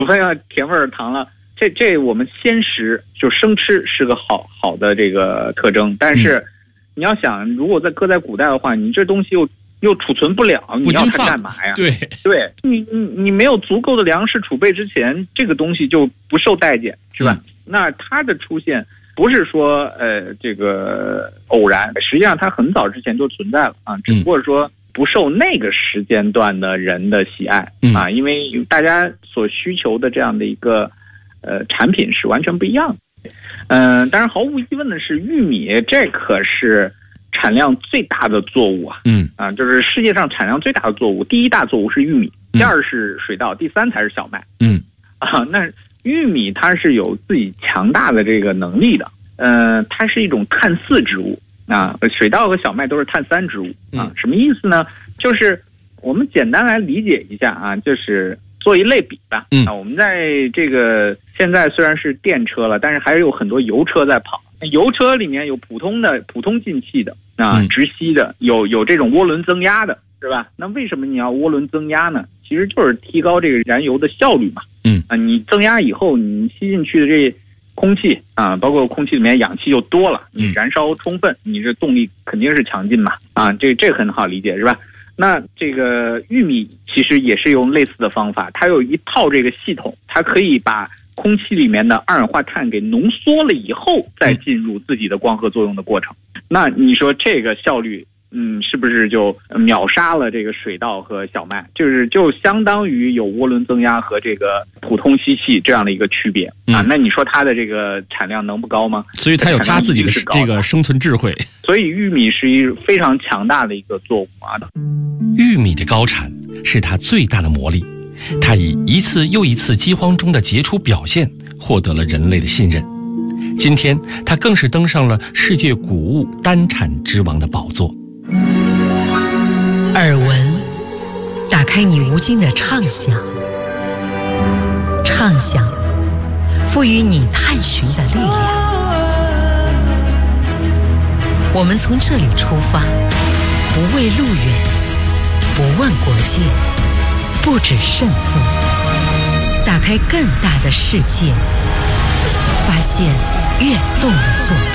除非要甜味儿糖了。这我们鲜食就生吃是个好的这个特征，但是你要想，如果搁在古代的话，你这东西又储存不了，你要它干嘛呀？ 对， 你没有足够的粮食储备之前，这个东西就不受待见，是吧？那它的出现不是说这个偶然，实际上它很早之前就存在了啊，只不过说不受那个时间段的人的喜爱啊，因为大家所需求的这样的一个产品是完全不一样的。当然毫无疑问的是，玉米这可是产量最大的作物啊，就是世界上产量最大的作物，第一大作物是玉米，第二是水稻，第三才是小麦。那玉米它是有自己强大的这个能力的，它是一种碳4植物啊，水稻和小麦都是碳3植物啊。什么意思呢？就是我们简单来理解一下啊，就是做一类比吧。我们在这个现在虽然是电车了，但是还是有很多油车在跑。油车里面有普通进气的啊，直吸的，有这种涡轮增压的，是吧？那为什么你要涡轮增压呢？其实就是提高这个燃油的效率嘛。你增压以后，你吸进去的这空气啊，包括空气里面氧气就多了，你燃烧充分，你这动力肯定是强劲嘛。啊，这很好理解，是吧？那这个玉米其实也是用类似的方法，它有一套这个系统，它可以把空气里面的二氧化碳给浓缩了以后，再进入自己的光合作用的过程。那你说这个效率，是不是就秒杀了这个水稻和小麦？就相当于有涡轮增压和这个普通吸气这样的一个区别啊。那你说它的这个产量能不高吗？ 所以它有它自己的这个生存智慧。 所以玉米是一非常强大的一个作物啊。 玉米的高产是它最大的魔力，它以一次又一次饥荒中的杰出表现获得了人类的信任。今天它更是登上了世界谷物单产之王的宝座。 耳闻，打开你无尽的畅想，畅想赋予你探寻的力量。我们从这里出发，不畏路远，不问国界，不止胜负，打开更大的世界，发现跃动的作品。